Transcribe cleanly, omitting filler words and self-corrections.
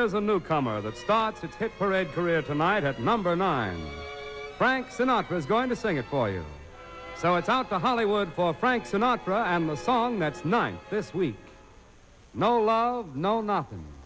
Here's a newcomer that starts its hit parade career tonight at number 9. Frank Sinatra's going to sing it for you. So it's out to Hollywood for Frank Sinatra and the song that's ninth this week. No love, no nothing.